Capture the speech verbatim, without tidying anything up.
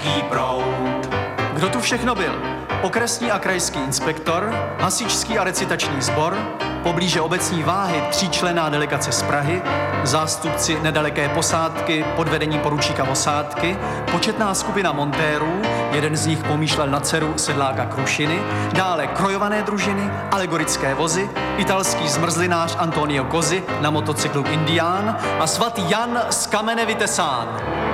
proud. Kdo tu všechno byl? Okresní a krajský inspektor, hasičský a recitační sbor, poblíže obecní váhy tříčlenná delegace z Prahy, zástupci nedaleké posádky pod vedením poručíka Osádky, početná skupina montérů, jeden z nich pomýšlel na dceru sedláka Krušiny, dále krojované družiny, alegorické vozy, italský zmrzlinář Antonio Cosi na motocyklu Indián a svatý Jan z Kamene Vitesán.